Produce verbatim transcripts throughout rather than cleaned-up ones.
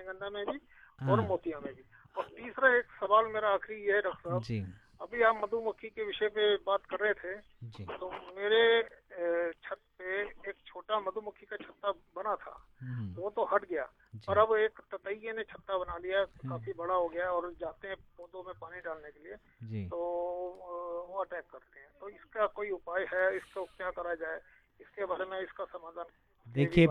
रजनीगंधा में भी और मोतिया में भी। और तीसरा एक सवाल मेरा आखिरी ये है डॉक्टर साहब जी, अभी आप मधुमक्खी के विषय पे बात कर रहे थे जी। तो मेरे छत पे एक छोटा मधुमक्खी का छत्ता बना था, तो वो तो हट गया, और अब एक ततैये ने छत्ता बना लिया, काफी बड़ा हो गया, और जाते हैं पौधों में पानी डालने के लिए जी। तो वो अटैक करते हैं। तो इसका कोई उपाय है, इसको क्या करा जाए, इसके बारे में, इसका समाधान देखिए।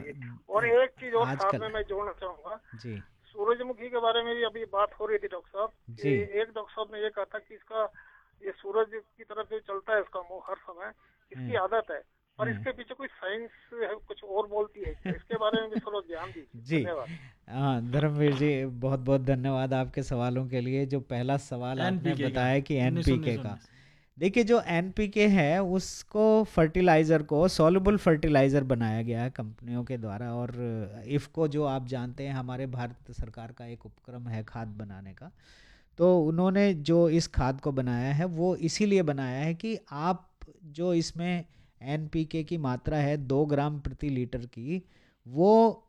और एक चीज और साथ में मैं जोड़ना चाहूंगा जी, सूरजमुखी के बारे में भी अभी बात हो रही थी डॉक्टर साहब जी। एक डॉक्टर साहब ने ये कहा था कि इसका ये सूरज की तरफ जो चलता है इसका मुंह हर समय, इसकी आदत है, और इसके पीछे कोई साइंस कुछ और बोलती है, इसके बारे में भी थोड़ा ध्यान दीजिए जी। हाँ धर्मवीर जी, बहुत बहुत धन्यवाद आपके सवालों के लिए। जो पहला सवाल आपने बताया कि एनपीके का, देखिए जो एनपीके है उसको फर्टिलाइज़र को सॉल्युबल फर्टिलाइज़र बनाया गया है कंपनियों के द्वारा, और इफ़को जो आप जानते हैं हमारे भारत सरकार का एक उपक्रम है खाद बनाने का, तो उन्होंने जो इस खाद को बनाया है वो इसीलिए बनाया है कि आप जो इसमें एनपीके की मात्रा है दो ग्राम प्रति लीटर की, वो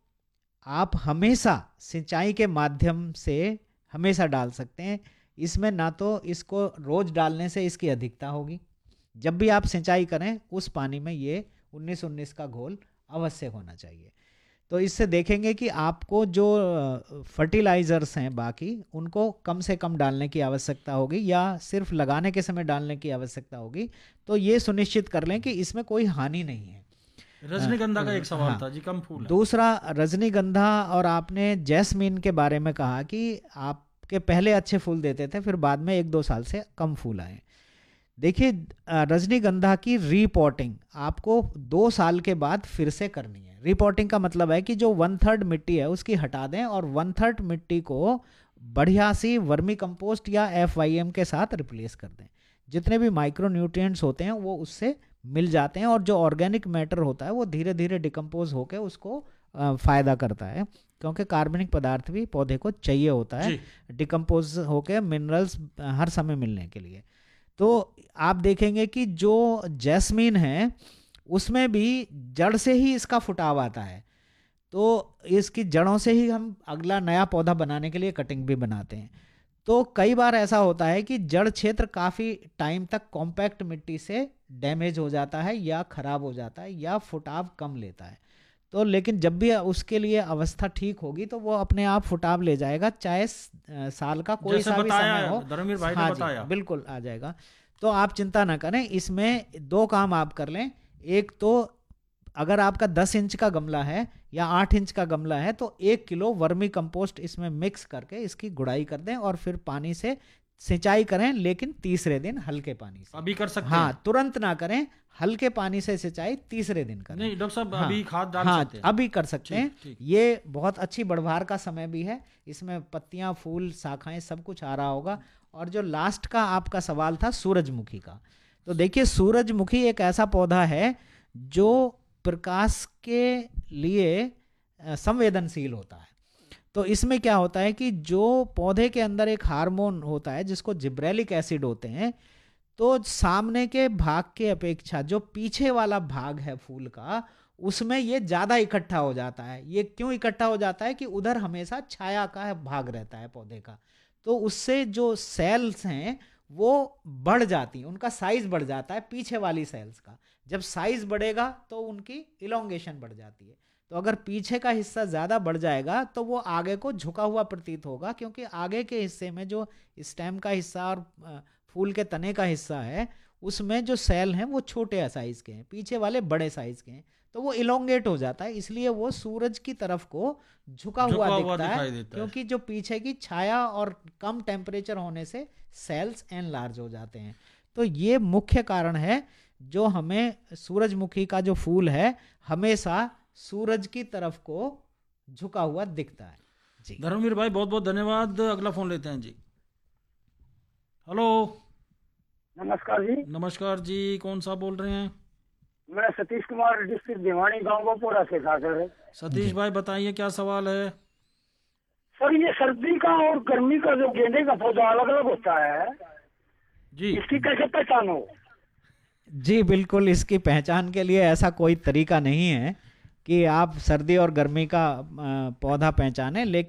आप हमेशा सिंचाई के माध्यम से हमेशा डाल सकते हैं। इसमें ना तो इसको रोज डालने से इसकी अधिकता होगी, जब भी आप सिंचाई करें उस पानी में ये उन्नीस उन्नीस का घोल अवश्य होना चाहिए। तो इससे देखेंगे कि आपको जो फर्टिलाइजर्स हैं बाकी उनको कम से कम डालने की आवश्यकता होगी, या सिर्फ लगाने के समय डालने की आवश्यकता होगी। तो ये सुनिश्चित कर लें कि इसमें कोई हानि नहीं है। रजनीगंधा का एक सवाल हाँ, था जी, कम फूल है। दूसरा रजनीगंधा, और आपने जैस्मीन के बारे में कहा कि आप के पहले अच्छे फूल देते थे, फिर बाद में एक दो साल से कम फूल आए। देखिए रजनीगंधा की रिपोर्टिंग आपको दो साल के बाद फिर से करनी है। रिपोर्टिंग का मतलब है कि जो वन थर्ड मिट्टी है उसकी हटा दें, और वन थर्ड मिट्टी को बढ़िया सी वर्मी कंपोस्ट या एफ वाई एम के साथ रिप्लेस कर दें। जितने भी माइक्रो न्यूट्रिएंट्स होते हैं वो उससे मिल जाते हैं, और जो ऑर्गेनिक मैटर होता है वो धीरे धीरे डिकम्पोज होकर उसको फ़ायदा करता है, क्योंकि कार्बनिक पदार्थ भी पौधे को चाहिए होता है डिकम्पोज होकर मिनरल्स हर समय मिलने के लिए। तो आप देखेंगे कि जो जैस्मीन है उसमें भी जड़ से ही इसका फुटाव आता है, तो इसकी जड़ों से ही हम अगला नया पौधा बनाने के लिए कटिंग भी बनाते हैं। तो कई बार ऐसा होता है कि जड़ क्षेत्र काफ़ी टाइम तक कॉम्पैक्ट मिट्टी से डैमेज हो जाता है या ख़राब हो जाता है या फुटाव कम लेता है। तो लेकिन जब भी उसके लिए अवस्था ठीक होगी तो वो अपने आप फुटाव ले जाएगा, चाहे साल का कोई सा भी समय हो। धर्मवीर भाई हाँ ने बताया, बिल्कुल आ जाएगा। तो आप चिंता ना करें, इसमें दो काम आप कर लें। एक तो अगर आपका दस इंच का गमला है या आठ इंच का गमला है तो एक किलो वर्मी कंपोस्ट इसमें मिक्स करके इसकी गुड़ाई कर दें, और फिर पानी से सिंचाई करें, लेकिन तीसरे दिन हल्के पानी से। अभी कर सकते हाँ, हैं? तुरंत ना करें, हल्के पानी से सिंचाई तीसरे दिन करें। नहीं डॉक्टर साहब, हाँ, अभी खाद डाल हाँ, सकते हैं? अभी कर सकते हैं। ये बहुत अच्छी बढ़वार का समय भी है, इसमें पत्तियां, फूल, शाखाएं सब कुछ आ रहा होगा। और जो लास्ट का आपका सवाल था सूरजमुखी का, तो देखिए सूरजमुखी एक ऐसा पौधा है जो प्रकाश के लिए संवेदनशील होता है। तो इसमें क्या होता है कि जो पौधे के अंदर एक हार्मोन होता है जिसको जिब्रेलिक एसिड होते हैं, तो सामने के भाग के अपेक्षा जो पीछे वाला भाग है फूल का, उसमें ये ज़्यादा इकट्ठा हो जाता है। ये क्यों इकट्ठा हो जाता है कि उधर हमेशा छाया का भाग रहता है पौधे का, तो उससे जो सेल्स हैं वो बढ़ जाती हैं, उनका साइज बढ़ जाता है पीछे वाली सेल्स का। जब साइज बढ़ेगा तो उनकी इलोंगेशन बढ़ जाती है। तो अगर पीछे का हिस्सा ज़्यादा बढ़ जाएगा तो वो आगे को झुका हुआ प्रतीत होगा, क्योंकि आगे के हिस्से में जो स्टेम का हिस्सा और फूल के तने का हिस्सा है उसमें जो सेल हैं वो छोटे साइज के हैं, पीछे वाले बड़े साइज के हैं, तो वो इलोंगेट हो जाता है। इसलिए वो सूरज की तरफ को झुका हुआ, हुआ दिखता है, क्योंकि जो पीछे की छाया और कम टेम्परेचर होने से सेल्स एनलार्ज हो जाते हैं। तो ये मुख्य कारण है जो हमें सूरजमुखी का जो फूल है हमेशा सूरज की तरफ को झुका हुआ दिखता है जी। धर्मवीर भाई बहुत बहुत धन्यवाद। अगला फोन लेते हैं जी। हेलो, नमस्कार जी। नमस्कार जी, कौन सा बोल रहे हैं? मैं सतीश कुमार, डिस्ट्रिक्ट भिवानी, गांव गोपोरा से था सर। सतीश भाई बताइए क्या सवाल है? सर ये सर्दी का और गर्मी का जो गेंदे का पौधा अलग अलग होता है जी, इसकी कैसे पहचान हो? जी बिल्कुल, इसकी पहचान के लिए ऐसा कोई तरीका नहीं है कि आप सर्दी और गर्मी का पौधा पहचानें, लेकिन